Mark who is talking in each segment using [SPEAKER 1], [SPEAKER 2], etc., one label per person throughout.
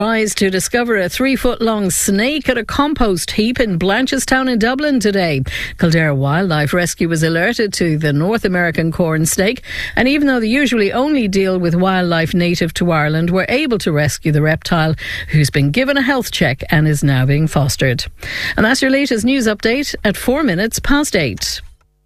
[SPEAKER 1] Rise to discover a 3-foot-long snake at a compost heap in Blanchestown in Dublin today. Kildare Wildlife Rescue was alerted to the North American corn snake, and even though they usually only deal with wildlife native to Ireland, were able to rescue the reptile, who's been given a health check and is now being fostered. And that's your latest news update at 8:04.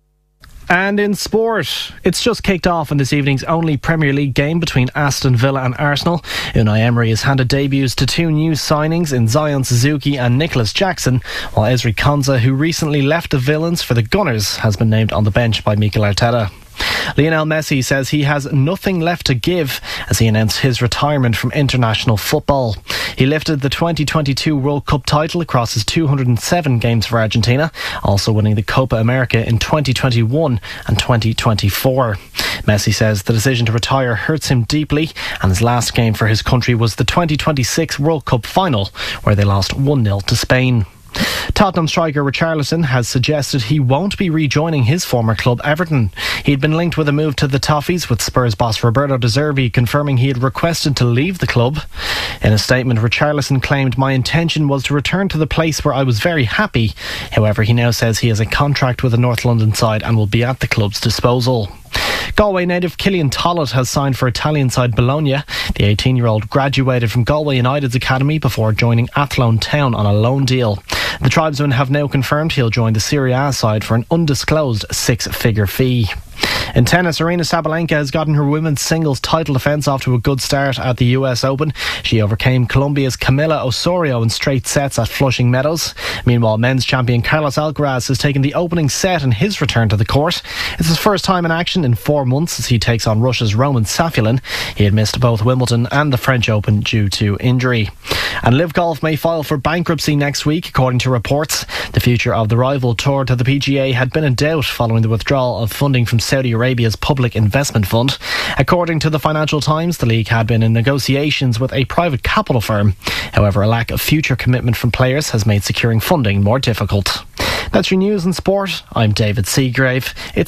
[SPEAKER 2] And in sport, it's just kicked off in this evening's only Premier League game between Aston Villa and Arsenal. Unai Emery has handed debuts to two new signings in Zion Suzuki and Nicholas Jackson, while Ezri Konsa, who recently left the Villains for the Gunners, has been named on the bench by Mikel Arteta. Lionel Messi says he has nothing left to give as he announced his retirement from international football. He lifted the 2022 World Cup title across his 207 games for Argentina, also winning the Copa America in 2021 and 2024. Messi says the decision to retire hurts him deeply, and his last game for his country was the 2026 World Cup final, where they lost 1-0 to Spain. Tottenham striker Richarlison has suggested he won't be rejoining his former club Everton. He'd been linked with a move to the Toffees, with Spurs boss Roberto De Zerbi confirming he had requested to leave the club. In a statement, Richarlison claimed, "My intention was to return to the place where I was very happy." However, he now says he has a contract with the North London side and will be at the club's disposal. Galway native Killian Tollett has signed for Italian side Bologna. The 18-year-old graduated from Galway United's academy before joining Athlone Town on a loan deal. The tribesmen have now confirmed he'll join the Serie A side for an undisclosed 6-figure fee. In tennis, Aryna Sabalenka has gotten her women's singles title defence off to a good start at the US Open. She overcame Colombia's Camila Osorio in straight sets at Flushing Meadows. Meanwhile, men's champion Carlos Alcaraz has taken the opening set in his return to the court. It's his first time in action in 4 months as he takes on Russia's Roman Safulin. He had missed both Wimbledon and the French Open due to injury. And Live Golf may file for bankruptcy next week, according to reports. The future of the rival tour to the PGA had been in doubt following the withdrawal of funding from Saudi Arabia's Public Investment Fund. According to the Financial Times, the league had been in negotiations with a private capital firm. However, a lack of future commitment from players has made securing funding more difficult. That's your news and sport. I'm David Seagrave. It's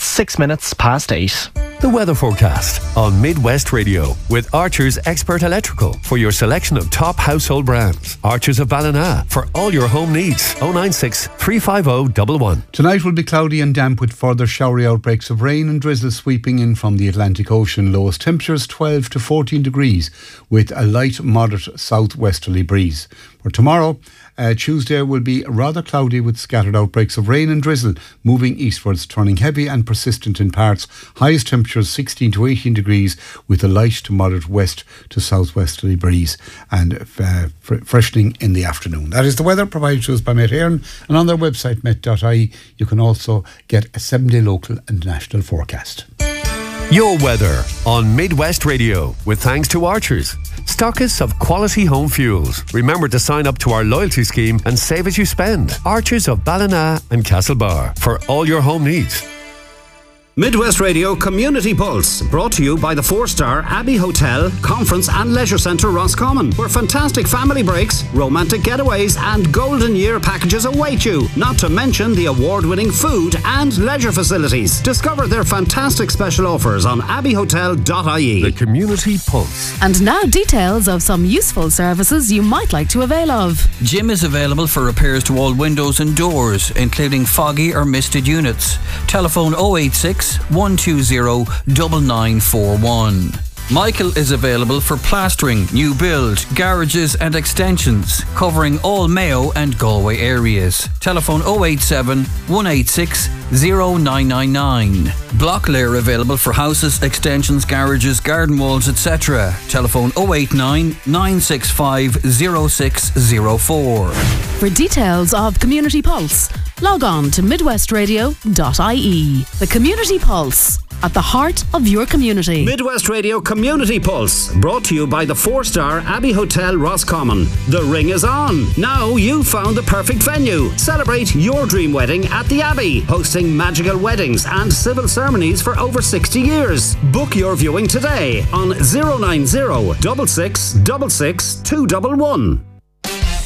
[SPEAKER 2] 8:06.
[SPEAKER 3] The weather forecast on Midwest Radio with Archer's Expert Electrical for your selection of top household brands. Archer's of Ballina for all your home needs. 096 350 111.
[SPEAKER 4] Tonight will be cloudy and damp with further showery outbreaks of rain and drizzle sweeping in from the Atlantic Ocean. Lowest temperatures 12 to 14 degrees with a light moderate southwesterly breeze. For tomorrow, Tuesday will be rather cloudy with scattered outbreaks of rain and drizzle moving eastwards, turning heavy and persistent in parts. Highest temperatures 16 to 18 degrees with a light to moderate west to southwesterly breeze and freshening in the afternoon. That is the weather provided to us by Met Éireann, and on their website met.ie you can also get a 7-day local and national forecast.
[SPEAKER 3] Your weather on Midwest Radio with thanks to Archers, stockists of quality home fuels. Remember to sign up to our loyalty scheme and save as you spend. Archers of Ballina and Castlebar for all your home needs.
[SPEAKER 5] Midwest Radio Community Pulse, brought to you by the 4-star Abbey Hotel, Conference and Leisure Centre Roscommon, where fantastic family breaks, romantic getaways and golden year packages await you, not to mention the award-winning food and leisure facilities. Discover their fantastic special offers on abbeyhotel.ie.
[SPEAKER 3] The Community Pulse.
[SPEAKER 6] And now details of some useful services you might like to avail of.
[SPEAKER 7] Jim is available for repairs to all windows and doors, including foggy or misted units. Telephone 086 120 9941. Michael is available for plastering, new build, garages and extensions, covering all Mayo and Galway areas. Telephone 087 186 0999. Block layer available for houses, extensions, garages, garden walls, etc. Telephone 089 965 0604.
[SPEAKER 6] For details of Community Pulse, log on to midwestradio.ie. The Community Pulse, at the heart of your community.
[SPEAKER 5] Midwest Radio Community Pulse, brought to you by the 4-star Abbey Hotel Roscommon. The ring is on. Now you've found the perfect venue. Celebrate your dream wedding at the Abbey, hosting magical weddings and civil ceremonies for over 60 years. Book your viewing today on 090 66 66 211.